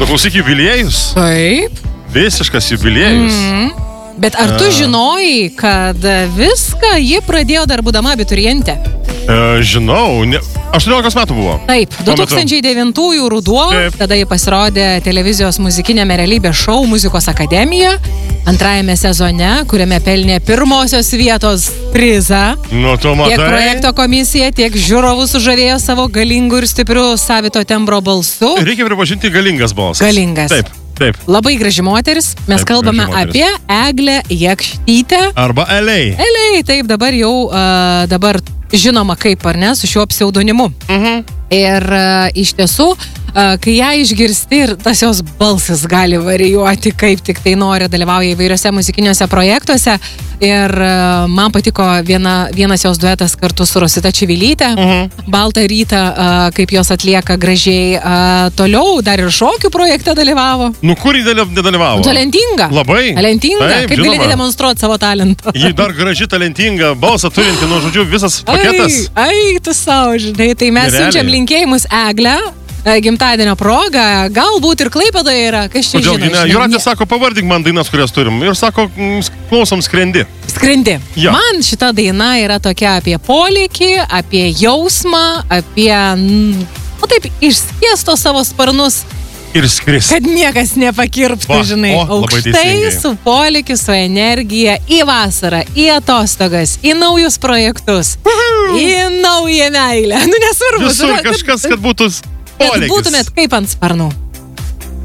Klausyk, jubiliejus. Taip. Visiškas jubiliejus. Bet ar tu žinojai, kad viską ji pradėjo dar būdama abiturientė? Žinau, 18 metų buvo. Taip, 2009 ruduo, Taip. tada ji pasirodė televizijos muzikinėme realybės šou Muzikos akademija, antrajame sezone, kuriame pelnė pirmosios vietos prizą. Nu, tu matai. Tiek projekto komisija, tiek žiūrovų sužavėjo savo galingų ir stiprių savito tembro balsu. Reikia pripažinti galingas balsas. Galingas. Taip. Labai graži moteris. Mes Taip, kalbame graži moteris. apie Eglę Jakštytę. Arba Eliai. Eliai, taip, dabar jau dabar žinoma kaip, ar ne, su šiuo pseudonimu. Ir iš tiesų, kai ją išgirsti ir tas jos balsas gali varijuoti, kaip tik tai nori, dalyvauja įvairiose muzikiniuose projektuose. Ir man patiko vienas jos duetas kartu su Rosita Čivilytė. Baltą rytą, kaip jos atlieka gražiai. Toliau dar ir šokių projekte dalyvavo. Nu, kur jį nedalyvavo? Talentinga. Labai. Talentinga. Taip, Kaip žinoma. gali demonstruoti savo talentą? Ji dar graži, talentinga, balsą turinti, nu, žodžiu, visas paketas. Ai, tu savo, žinai. Tai mes Nerealiai. siunčiam linkėjimus Eglę, gimtadienio proga, galbūt ir Klaipėdoje yra, kas čia Kodėl žino. ne? Jūratė sako, pavardink man dainas, kurias turim. Ir sako, klausom Skrendi. Skrendi. Jo. Man šita daina yra tokia apie polėkį, apie jausmą, apie, taip, išskiesto savo sparnus, Ir skris. kad niekas nepakirptų, Va, žinai. labai Aukštai, teisingai. su polėkiu, su energija, į vasarą, į atostogas, į naujus projektus, į naują meilę. Nu, nesvarbu. Visur kažkas, kad būtų Kad polėkis. būtumėt kaip ant sparnų.